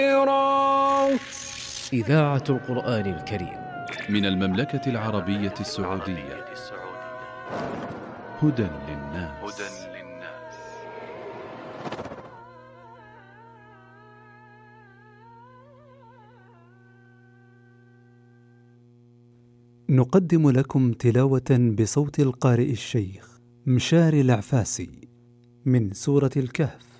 إذاعة القرآن الكريم من المملكة العربية السعودية. هدى للناس. نقدم لكم تلاوة بصوت القارئ الشيخ مشاري العفاسي من سورة الكهف،